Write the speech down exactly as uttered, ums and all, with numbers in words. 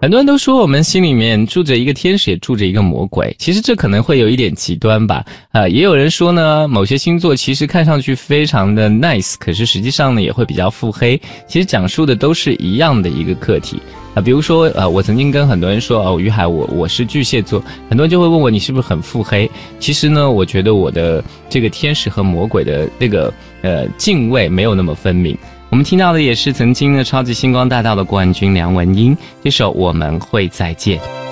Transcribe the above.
很多人都说我们心里面住着一个天使，也住着一个魔鬼。其实这可能会有一点极端吧。呃，也有人说呢，某些星座其实看上去非常的 nice， 可是实际上呢也会比较腹黑。其实讲述的都是一样的一个课题。啊，比如说，呃，我曾经跟很多人说，哦，于海，我我是巨蟹座，很多人就会问我，你是不是很腹黑？其实呢，我觉得我的这个天使和魔鬼的那个呃泾渭没有那么分明。我们听到的也是曾经的超级星光大道的冠军梁文音，这首《我们会再见》。